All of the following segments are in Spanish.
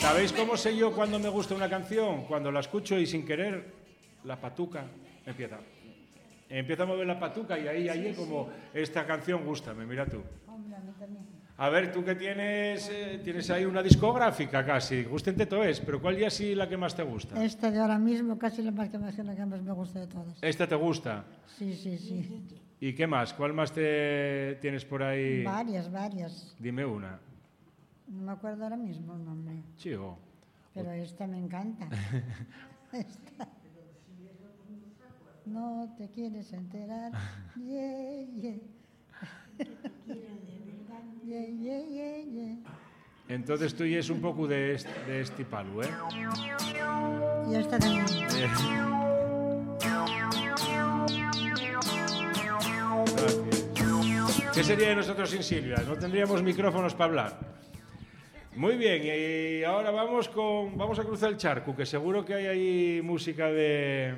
¿Sabéis cómo sé yo cuando me gusta una canción? Cuando la escucho y sin querer, la patuca empieza. Empieza a mover la patuca y ahí como esta canción gústame, mira tú. A ver, tú que tienes ahí una discográfica casi, gústente todo es, pero ¿cuál ya sí la que más te gusta? Esta de ahora mismo casi la que más me gusta de todas. ¿Esta te gusta? Sí. ¿Y qué más? ¿Cuál más tienes por ahí? Varias. Dime una. No me acuerdo ahora mismo el nombre. Chico. Pero esta me encanta. Esta. No te quieres enterar. Yeah. Yeah. Entonces tú ya es un poco de este palo, ¿eh? Y esta también. Gracias. ¿Qué sería de nosotros sin Silvia? No tendríamos micrófonos para hablar. Muy bien, y ahora vamos a cruzar el charco, que seguro que hay ahí música de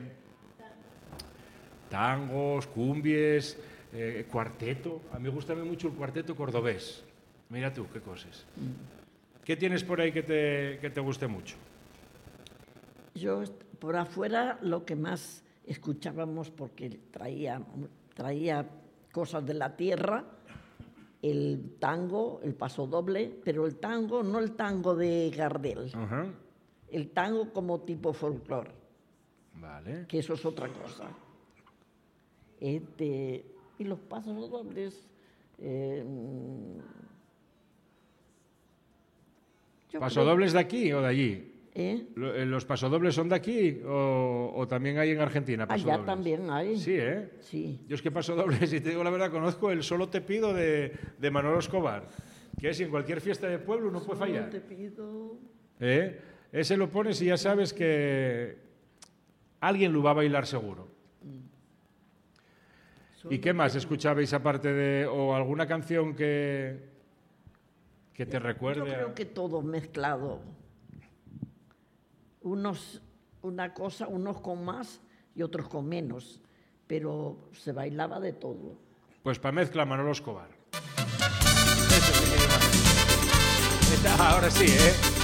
tangos, cumbies, cuarteto. A mí me gusta mucho el cuarteto cordobés. Mira tú, qué cosas. ¿Qué tienes por ahí que te guste mucho? Yo, por afuera, lo que más escuchábamos, porque traía cosas de la tierra, el tango, el pasodoble, pero el tango, no el tango de Gardel, el tango como tipo folclore, vale. Que eso es otra cosa. Y los pasodobles... ¿Pasodobles de aquí o de allí? ¿Los pasodobles son de aquí o también hay en Argentina pasodobles? Allá también hay. Sí, ¿eh? Sí. Yo es que pasodobles, si te digo la verdad, conozco el Solo te pido de Manolo Escobar, que es en cualquier fiesta de pueblo no puede fallar. Solo te pido... Ese lo pones y ya sabes que alguien lo va a bailar seguro. ¿Y qué más escuchabais aparte de... o alguna canción que te recuerde? Yo creo que todo mezclado. Unos con más y otros con menos, pero se bailaba de todo. Pues para mezcla Manolo Escobar. Ahora sí, ¿eh?